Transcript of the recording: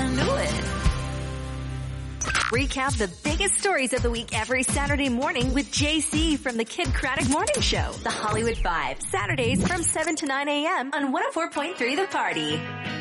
knew it. Recap the biggest stories of the week every Saturday morning with JC from the Kid Craddock Morning Show. The Hollywood Five, Saturdays from 7 to 9 a.m. on 104.3 The Party.